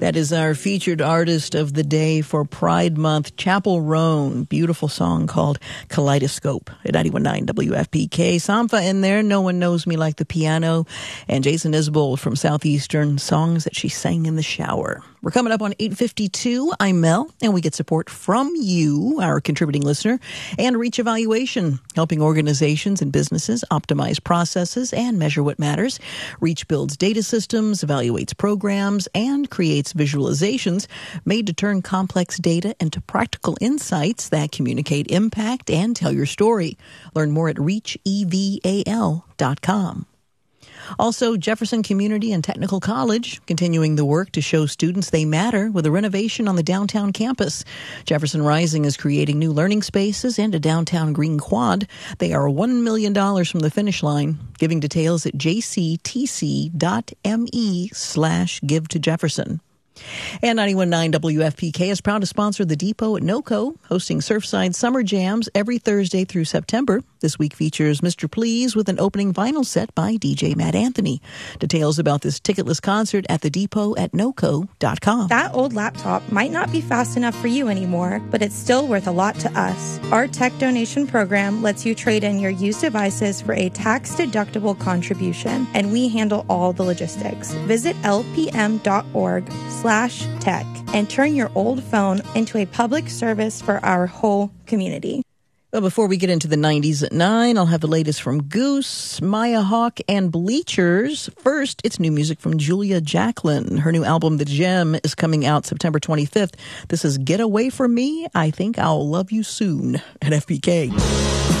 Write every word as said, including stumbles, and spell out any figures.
That is our featured artist of the day for Pride Month, Chapel Roan. Beautiful song called Kaleidoscope at ninety-one point nine W F P K. Sampha in there, No One Knows Me Like the Piano. And Jason Isbell from Southeastern, Songs That She Sang in the Shower. We're coming up on eight fifty-two. I'm Mel, and we get support from you, our contributing listener, and Reach Evaluation, helping organizations and businesses optimize processes and measure what matters. Reach builds data systems, evaluates programs, and creates visualizations made to turn complex data into practical insights that communicate impact and tell your story. Learn more at reach eval dot com. Also, Jefferson Community and Technical College continuing the work to show students they matter with a renovation on the downtown campus. Jefferson Rising is creating new learning spaces and a downtown green quad. They are one million dollars from the finish line. Giving details at jctc dot me slash give to Jefferson. And ninety-one point nine W F P K is proud to sponsor The Depot at NOCO, hosting Surfside Summer Jams every Thursday through September. This week features Mister Please with an opening vinyl set by D J Matt Anthony. Details about this ticketless concert at The Depot at noco dot com. That old laptop might not be fast enough for you anymore, but it's still worth a lot to us. Our tech donation program lets you trade in your used devices for a tax-deductible contribution, and we handle all the logistics. Visit lpm.org slash tech and turn your old phone into a public service for our whole community. Well, before we get into the nineties at nine, I'll have the latest from Goose, Maya Hawke, and Bleachers. First, it's new music from Julia Jacklin. Her new album, The Gem, is coming out September twenty-fifth. This is Get Away From Me, I Think I'll Love You Soon at F P K.